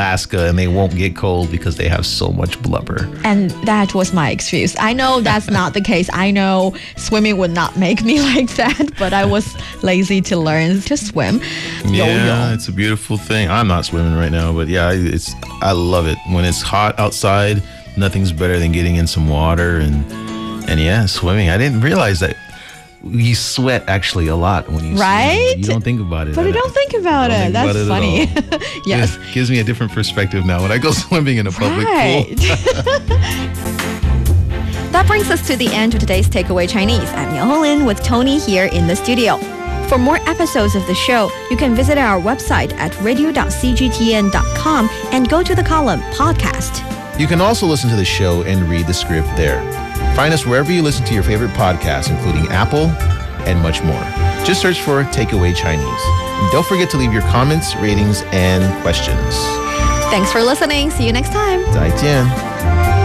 Alaska and they won't get cold because they have so much blubber. And that was my excuse. I know that's not the case. I know swimming would not make me like that, but I was lazy to learn to swim. Yeah, it's a beautiful thing. I'm not swimming right now, but yeah, I love it. When it's hot outside, nothing's better than getting in some water and yeah, swimming. I didn't realize that you sweat actually a lot when you right? swim. You don't think about it. But I don't think about it. That's funny. Yes. It gives me a different perspective now when I go swimming in a public pool. That brings us to the end of today's Takeaway Chinese. I'm Yang Honglin with Tony here in the studio. For more episodes of the show, you can visit our website at radio.cgtn.com and go to the column Podcast. You can also listen to the show and read the script there. Find us wherever you listen to your favorite podcasts, including Apple and much more. Just search for Takeaway Chinese. And don't forget to leave your comments, ratings, and questions. Thanks for listening. See you next time. 再见.